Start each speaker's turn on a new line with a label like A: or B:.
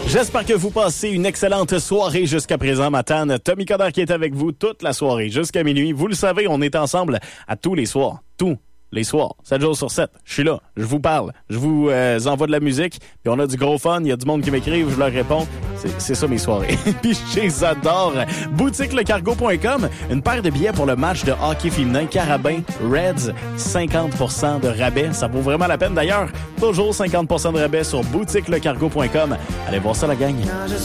A: J'espère que vous passez une excellente soirée jusqu'à présent, Matane. Tommy Coder qui est avec vous toute la soirée jusqu'à minuit. Vous le savez, on est ensemble à tous les soirs. Tous les soirs. 7 jours sur 7. Je suis là. Je vous parle. Je vous envoie de la musique. Puis on a du gros fun. Il y a du monde qui m'écrive. Je leur réponds. C'est ça mes soirées. Puis je les adore. BoutiqueLeCargo.com. Une paire de billets pour le match de hockey féminin Carabin Reds. 50% de rabais. Ça vaut vraiment la peine. D'ailleurs, toujours 50% de rabais sur BoutiqueLeCargo.com. Allez voir ça, la gang.